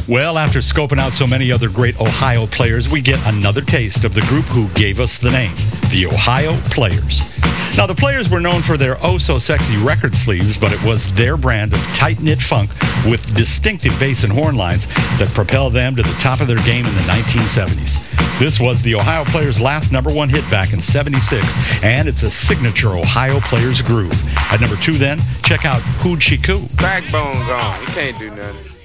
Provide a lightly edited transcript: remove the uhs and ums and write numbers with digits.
Well, after scoping out so many other great Ohio players, we get another taste of the group who gave us the name, the Ohio Players. Now, the Players were known for their oh-so-sexy record sleeves, but it was their brand of tight-knit funk with distinctive bass and horn lines that propelled them to the top of their game in the 1970s. This was the Ohio Players' last number one hit back in '76, and it's a signature Ohio Players groove. At number 2 then, check out Hoochie Coo. Backbone gone. You can't do nothing.